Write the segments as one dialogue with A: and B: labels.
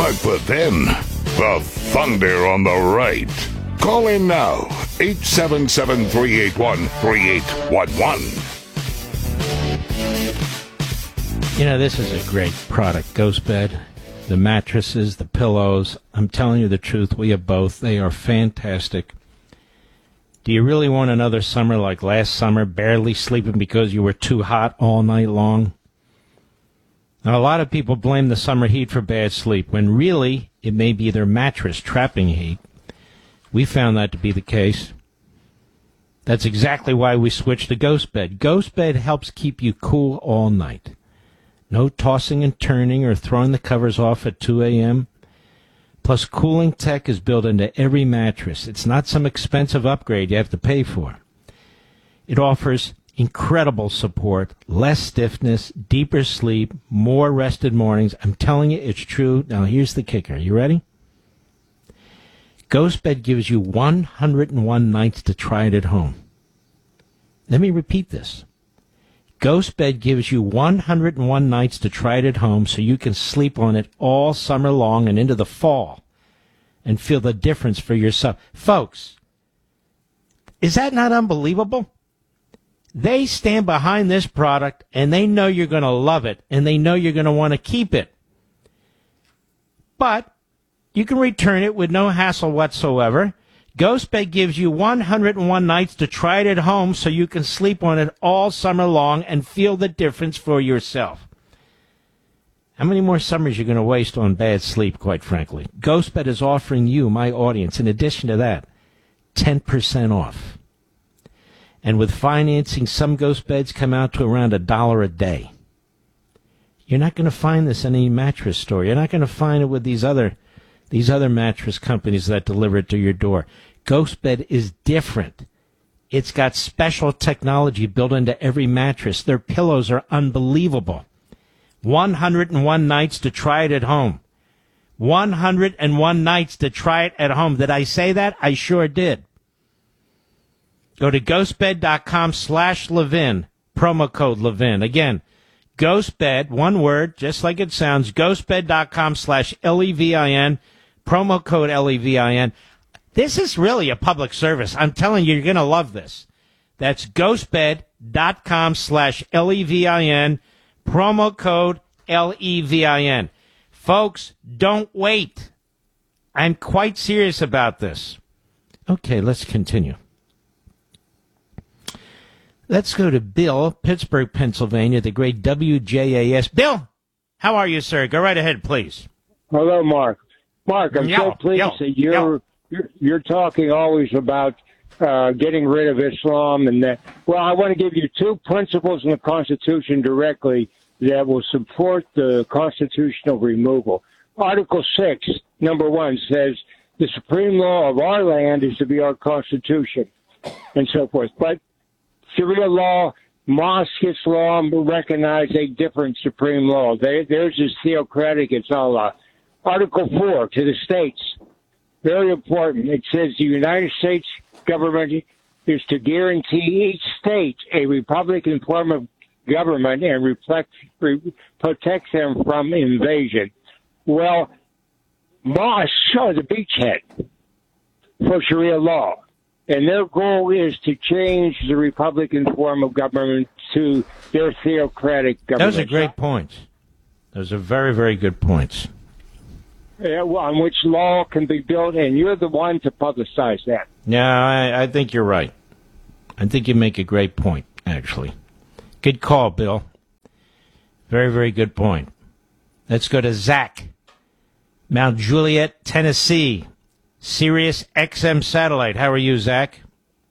A: dark, but then the thunder on the right. Call in now, 877-381-3811.
B: You know, this is a great product, Ghost Bed. The mattresses, the pillows. I'm telling you the truth, we have both. They are fantastic. Do you really want another summer like last summer, barely sleeping because you were too hot all night long? Now, a lot of people blame the summer heat for bad sleep, when really it may be their mattress trapping heat. We found that to be the case. That's exactly why we switched to Ghost Bed. Ghost Bed helps keep you cool all night. No tossing and turning or throwing the covers off at 2 a.m. Plus, cooling tech is built into every mattress. It's not some expensive upgrade you have to pay for. It offers incredible support, less stiffness, deeper sleep, more rested mornings. I'm telling you, it's true. Now, here's the kicker. You ready? Ghost Bed gives you 101 nights to try it at home. Let me repeat this. Ghost Bed gives you 101 nights to try it at home so you can sleep on it all summer long and into the fall and feel the difference for yourself. Folks, is that not unbelievable? They stand behind this product and they know you're going to love it and they know you're going to want to keep it. But you can return it with no hassle whatsoever. Ghost Bed gives you 101 nights to try it at home so you can sleep on it all summer long and feel the difference for yourself. How many more summers are you going to waste on bad sleep, quite frankly? Ghost Bed is offering you, my audience, in addition to that, 10% off. And with financing, some Ghost Beds come out to around $1 a day. You're not going to find this in any mattress store. You're not going to find it with these other mattress companies that deliver it to your door. Ghost Bed is different. It's got special technology built into every mattress. Their pillows are unbelievable. 101 nights to try it at home. 101 nights to try it at home. Did I say that? I sure did. Go to ghostbed.com/Levin, promo code Levin. Again, Ghostbed, one word, just like it sounds, ghostbed.com/Levin, promo code Levin. This is really a public service. I'm telling you, you're going to love this. That's ghostbed.com/Levin, promo code Levin. Folks, don't wait. I'm quite serious about this. Okay, let's continue. Let's go to Bill, Pittsburgh, Pennsylvania, the great WJAS. Bill, how are you, sir? Go right ahead, please.
C: Hello, Mark. Mark, I'm so pleased that you're talking always about getting rid of Islam and that. Well, I want to give you two principles in the Constitution directly that will support the constitutional removal. Article 6, number 1, says the supreme law of our land is to be our Constitution and so forth. But Sharia law, mosque Islam recognize a different supreme law. Theirs is theocratic. It's Allah. Article 4 to the states, very important. It says the United States government is to guarantee each state a republican form of government and protect them from invasion. Well, mosques are the beachhead for Sharia law. And their goal is to change the Republican form of government to their theocratic government.
B: Those are great points. Those are very, very good points.
C: On which law can be built, and you're the one to publicize that.
B: Yeah, I think you're right. I think you make a great point, actually. Good call, Bill. Very, very good point. Let's go to Zach, Mount Juliet, Tennessee. Sirius XM satellite. How are you, Zach?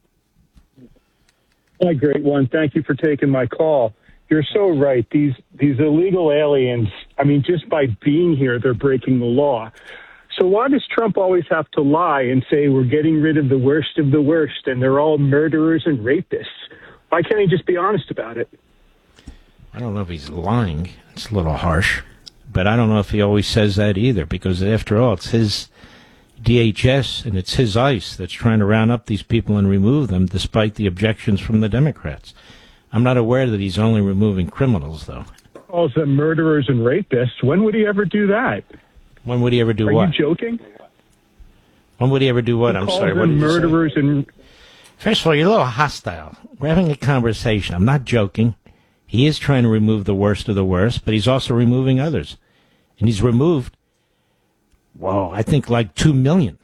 D: A great one. Thank you for taking my call. You're so right. These illegal aliens, I mean, just by being here, they're breaking the law. So why does Trump always have to lie and say we're getting rid of the worst and they're all murderers and rapists? Why can't he just be honest about it?
B: I don't know if he's lying. It's a little harsh. But I don't know if he always says that either, because after all, it's his DHS and it's his ICE that's trying to round up these people and remove them despite the objections from the Democrats. I'm not aware that he's only removing criminals, though.
D: Calls them murderers and rapists. When would he ever do that?
B: When would he ever do
D: Are
B: what?
D: you joking?
B: When would he ever do what?
D: He
B: I'm
D: calls
B: sorry. What
D: them
B: did you say?
D: murderers and
B: First of all, you're a little hostile. We're having a conversation. I'm not joking. He is trying to remove the worst of the worst, but he's also removing others. And he's removed, I think like 2 million.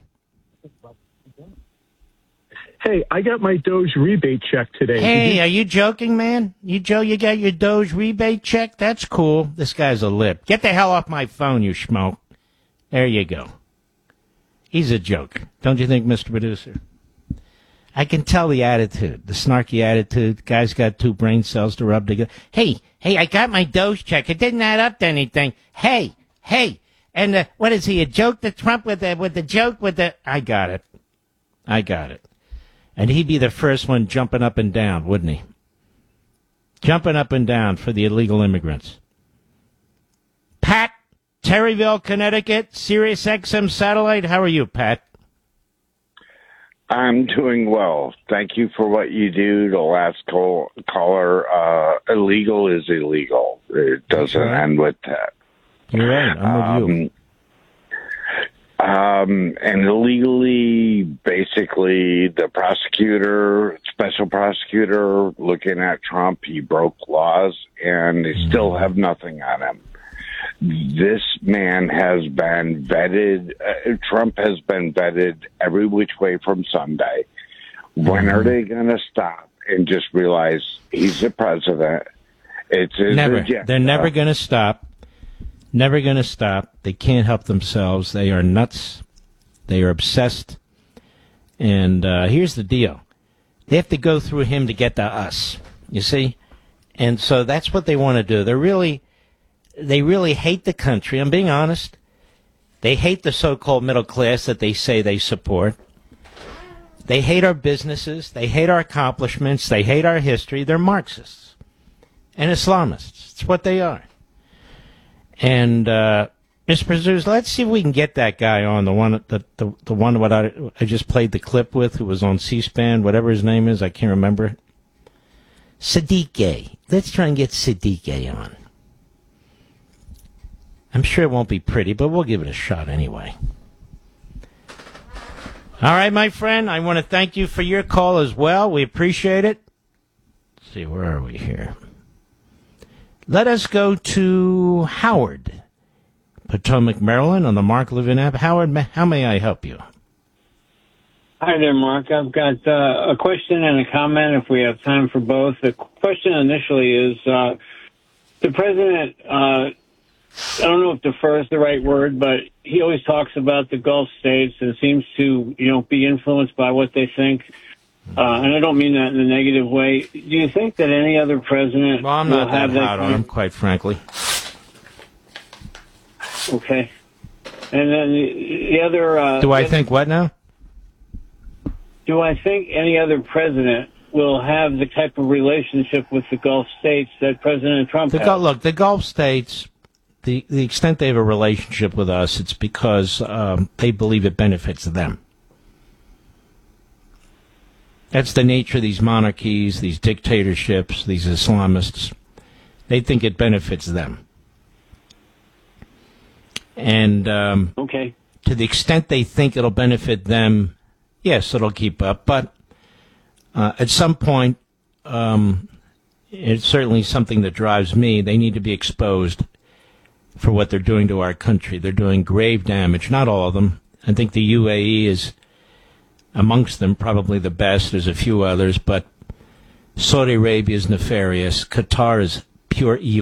D: Hey, I got my Doge rebate check today.
B: Hey, are you joking, man? You got your Doge rebate check? That's cool. This guy's a lip. Get the hell off my phone, you schmo. There you go. He's a joke. Don't you think, Mr. Producer? I can tell the attitude, the snarky attitude. The guy's got 2 brain cells to rub together. Hey, I got my Doge check. It didn't add up to anything. Hey. And what is he, a joke to Trump with the joke with the... I got it. And he'd be the first one jumping up and down, wouldn't he? Jumping up and down for the illegal immigrants. Pat, Terryville, Connecticut, Sirius XM Satellite. How are you, Pat?
E: I'm doing well. Thank you for what you do. The last caller, illegal is illegal. It doesn't end with that.
B: You're right. I'm with you.
E: And illegally, basically, the special prosecutor, looking at Trump, he broke laws, and they still have nothing on him. This man has been vetted. Trump has been vetted every which way from Sunday. When are they going to stop and just realize he's the president? It's his agenda.
B: They're never going to stop. Never going to stop. They can't help themselves. They are nuts. They are obsessed. And here's the deal. They have to go through him to get to us, you see? And so that's what they want to do. They really hate the country. I'm being honest. They hate the so-called middle class that they say they support. They hate our businesses. They hate our accomplishments. They hate our history. They're Marxists and Islamists. It's what they are. And Mr. Producer, let's see if we can get that guy on, the one what I just played the clip with, who was on C-SPAN, whatever his name is, I can't remember. Sadiq. Let's try and get Sadiq on. I'm sure it won't be pretty, but we'll give it a shot anyway. All right, my friend, I want to thank you for your call as well. We appreciate it. Let's see, where are we here? Let us go to Howard, Potomac, Maryland, on the Mark Levin app. Howard, how may I help you?
F: Hi there, Mark. I've got a question and a comment if we have time for both. The question initially is, the president, I don't know if defer is the right word, but he always talks about the Gulf states and seems to, be influenced by what they think. And I don't mean that in a negative way. Do you think that any other president
B: Well, I'm not that hot on him, quite frankly.
F: Okay. And then the other...
B: Do I think what now?
F: Do I think any other president will have the type of relationship with the Gulf states that President Trump has?
B: Look, the Gulf states, the extent they have a relationship with us, it's because they believe it benefits them. That's the nature of these monarchies, these dictatorships, these Islamists. They think it benefits them. And
F: okay.
B: To the extent they think it'll benefit them, yes, it'll keep up. But at some point, it's certainly something that drives me. They need to be exposed for what they're doing to our country. They're doing grave damage. Not all of them. I think the UAE is amongst them, probably the best. There's a few others, but Saudi Arabia is nefarious. Qatar is pure evil.